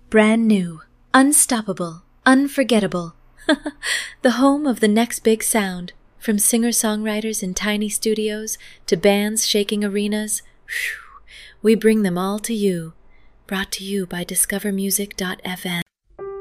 Brand new, unstoppable, unforgettable. The home of the next big sound. From singer-songwriters in tiny studios to bands shaking arenas, we bring them all to you. Brought to you by discovermusic.fm.